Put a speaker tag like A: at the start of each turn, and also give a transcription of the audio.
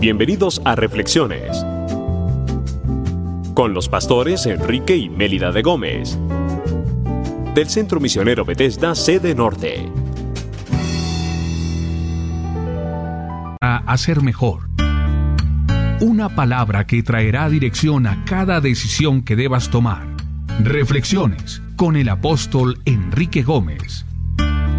A: Bienvenidos a Reflexiones con los pastores Enrique y Mélida de Gómez del Centro Misionero Bethesda, sede norte.
B: A hacer mejor. Una palabra que traerá dirección a cada decisión que debas tomar. Reflexiones con el apóstol Enrique Gómez.